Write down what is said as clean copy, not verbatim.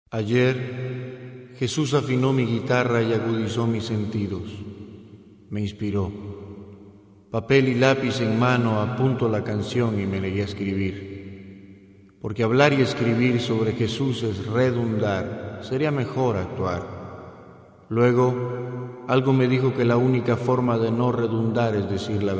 Ayer Jesús afinó mi guitarra y agudizó mis sentidos. Me inspiró. Papel y lápiz en mano apunto la canción y me negué a escribir. Porque hablar y escribir sobre Jesús es redundar, sería mejor actuar. Luego, algo me dijo que la única forma de no redundar es decir la verdad.